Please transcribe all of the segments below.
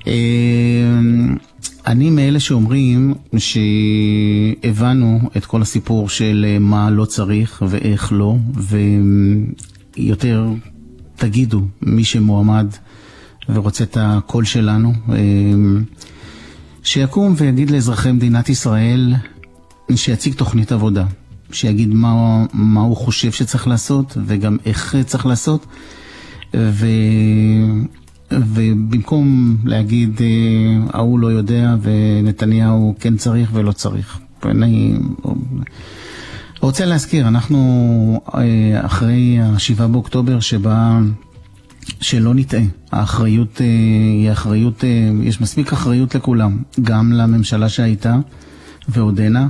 אני מאלה שאומרים שהבנו את כל הסיפור של מה לא צריך ואיך לא, ויותר תגידו מי שמועמד ורוצה את הקול שלנו, שיקום ויגיד לאזרחי מדינת ישראל, שיציג תוכנית עבודה, שיגיד מה הוא חושב שצריך לעשות וגם איך צריך לעשות, ובמקום להגיד הוא לא יודע ונתניהו כן צריך ולא צריך. אני רוצה להזכיר, אנחנו אחרי ה7 באוקטובר שלא נטעה, האחריות היא אחריות, יש מספיק אחריות לכולם, גם לממשלה שהייתה ועודנה,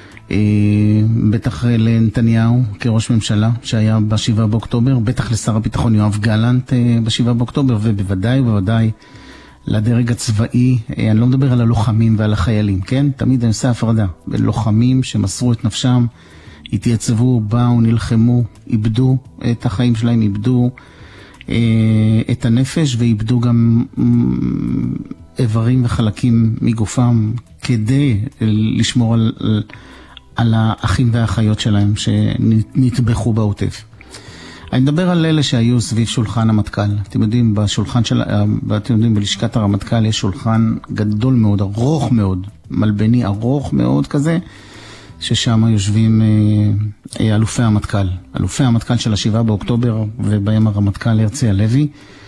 בטח לנתניהו כראש ממשלה שהיה ב7 באוקטובר, בטח לשר הביטחון יואב גלנט ב7 באוקטובר, ובוודאי לדרג הצבאי. אני לא מדבר על הלוחמים ועל החיילים, כן? תמיד אני עושה הפרדה. לוחמים שמסרו את נפשם, התייצבו, באו, נלחמו, איבדו את החיים שלהם, איבדו את הנפש, ואיבדו גם איברים וחלקים מגופם כדי לשמור על האחים והאחיות שלהם שנטבחו בעוטף. אני מדבר על אלה שהיו סביב שולחן המטכ"ל. אתם יודעים, בלשכת הרמטכ"ל יש שולחן גדול מאוד, ארוך מאוד, מלבני ארוך מאוד כזה, ששם יושבים אלופי המטכ"ל. אלופי המטכ"ל של ה7 באוקטובר, ובהם הרמטכ"ל הרצי הלוי.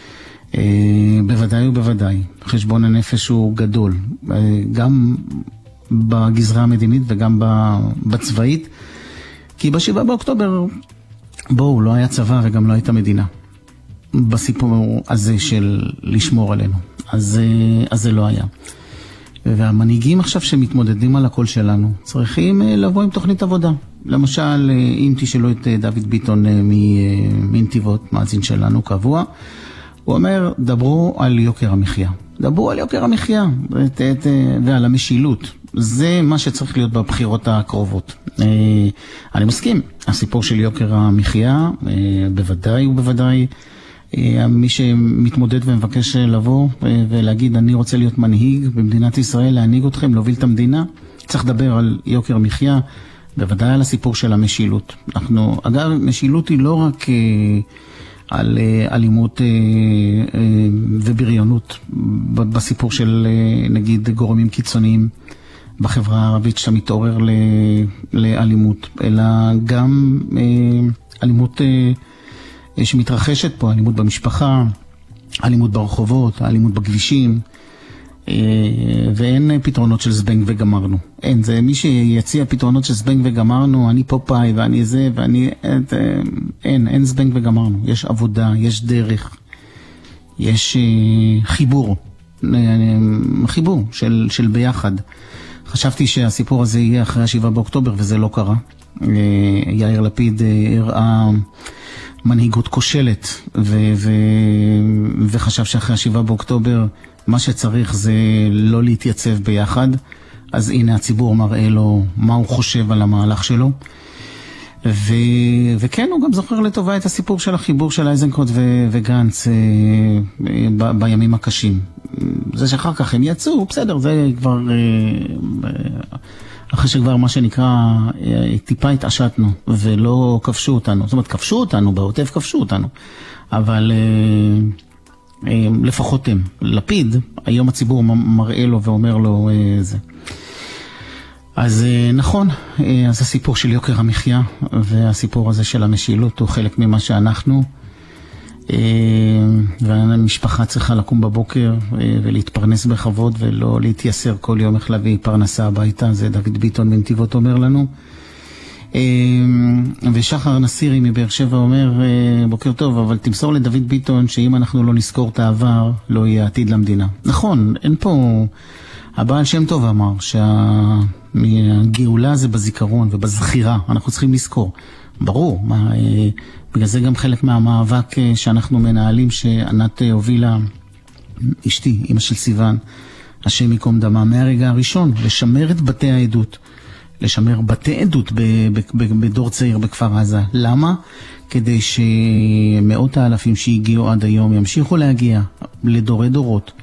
בוודאי. חשבון הנפש הוא גדול. גם בגזרה המדינית וגם בצבאית, כי ב7 באוקטובר לא היה צבא וגם לא הייתה מדינה בסיפור הזה של לשמור עלינו, אז זה לא היה. והמנהיגים עכשיו שמתמודדים על הקול שלנו צריכים לבוא עם תוכנית עבודה. למשל, אם תשאלו את דוד ביטון מנתיבות, מאזין שלנו קבוע, הוא אומר, דברו על יוקר המחיה. דברו על יוקר המחיה ועל המשילות. זה מה שצריך להיות בבחירות הקרובות. אני מסכים, הסיפור של יוקר המחיה, בוודאי, מי שמתמודד ומבקש לבוא ולהגיד, אני רוצה להיות מנהיג במדינת ישראל, להנהיג אתכם, להוביל את המדינה, צריך לדבר על יוקר המחיה, בוודאי על הסיפור של המשילות. אגב, משילות היא לא רק על אלימות ובריונות בסיפור של נגיד גורמים קיצוניים בחברה הערבית שאתה מתעורר לאלימות, אלא גם אלימות שמתרחשת פה, אלימות במשפחה, אלימות ברחובות, אלימות בכבישים, ואין פתרונות של זבנג וגמרנו. אין, זה מי שיציע פתרונות של זבנג וגמרנו, אני פופאי ואני זה ואני... אין זבנג וגמרנו. יש עבודה, יש דרך, יש חיבור של ביחד. חשבתי שהסיפור הזה יהיה אחרי ה7 באוקטובר וזה לא קרה. יאיר לפיד הראה מנהיגות כושלת וחשב שאחרי ה7 באוקטובר מה שצריך זה לא להתייצב ביחד. אז הנה הציבור מראה לו מה הוא חושב על המהלך שלו. וכן, הוא גם זוכר לטובה את הסיפור של החיבור של אייזנקוט וגנץ בימים הקשים. זה שאחר כך הם יצאו, בסדר, זה כבר אחרי שכבר מה שנקרא טיפה התעשתנו ולא כבשו אותנו. זאת אומרת, כבשו אותנו, בעוטף כבשו אותנו, אבל לפחות הם. לפיד, היום הציבור מראה לו ואומר לו זה. אז נכון, אז הסיפור של יוקר המחיה והסיפור הזה של המשילות הוא חלק ממה שאנחנו, והמשפחה צריכה לקום בבוקר ולהתפרנס בכבוד ולא להתייסר כל יום איך להביא פרנסה הביתה. זה דוד ביטון מנתיבות אומר לנו. ושחר נסירי מבאר שבע אומר, בוקר טוב, אבל תמסור לדוד ביטון שאם אנחנו לא נזכור את העבר לא יהיה עתיד למדינה. נכון, אין פה, הבעל שם טוב אמר שהגאולה זה בזיכרון ובזכירה, אנחנו צריכים לזכור. ברור, בגלל זה גם חלק מהמאבק שאנחנו מנהלים, שענת הובילה, אשתי, אמא של סיוון, השם יקום דמה, מהרגע הראשון, לשמר את בתי העדות, לשמר בתי עדות בדור צעיר בכפר עזה. למה? כדי שמאות האלפים שהגיעו עד היום ימשיכו להגיע לדורי דורות,